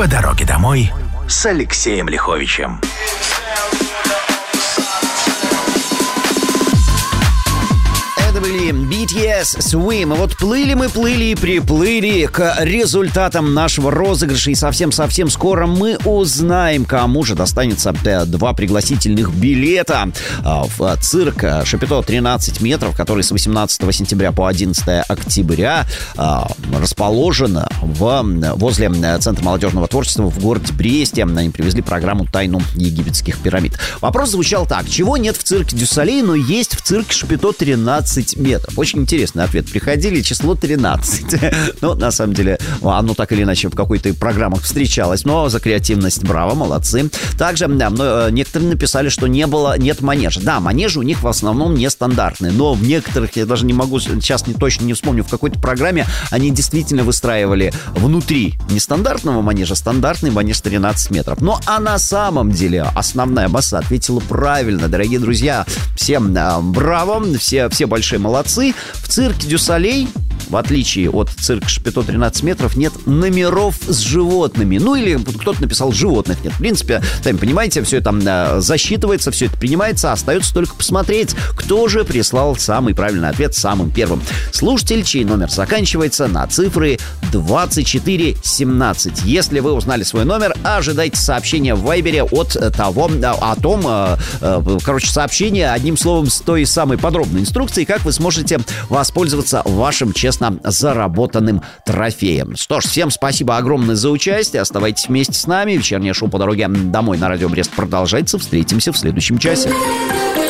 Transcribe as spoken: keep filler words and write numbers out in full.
По дороге домой с Алексеем Лиховичем. Это были би ти эс Swim. И вот плыли мы, плыли и приплыли к результатам нашего розыгрыша. И совсем-совсем скоро мы узнаем, кому же достанется два пригласительных билета в цирк Шапито тринадцать метров, который с восемнадцатого сентября по одиннадцатое октября расположен в, возле Центра молодежного творчества в городе Бресте. Они привезли программу «Тайну египетских пирамид». Вопрос звучал так: чего нет в цирке Дю Солей, но есть в цирке Шапито тринадцать метров? Очень интересный ответ. Приходили, число тринадцать. Ну, на самом деле, оно так или иначе в какой-то программах встречалось. Но за креативность браво, молодцы. Также да, некоторые написали, что не было, нет манежа. Да, манежи у них в основном нестандартные. Но в некоторых, я даже не могу, сейчас не, точно не вспомню, в какой-то программе они действительно выстраивали внутри нестандартного манежа стандартный манеж тринадцать метров. Ну, а на самом деле основная масса ответила правильно. Дорогие друзья, всем браво, все, все большие молодцы. В цирке Дю Солей, в отличие от цирка Шапито тринадцать метров, нет номеров с животными. Ну, или кто-то написал «животных нет». В принципе, сами понимаете, все это засчитывается, все это принимается. Остается только посмотреть, кто же прислал самый правильный ответ самым первым. Слушатель, чей номер заканчивается на цифры двадцать четыре семнадцать. Если вы узнали свой номер, ожидайте сообщения в Вайбере от того, о том, короче, сообщение, одним словом, с той самой подробной инструкцией, как вы сможете воспользоваться вашим честно заработанным трофеем. Что ж, всем спасибо огромное за участие. Оставайтесь вместе с нами. Вечернее шоу «По дороге домой» на радио Брест продолжается. Встретимся в следующем часе.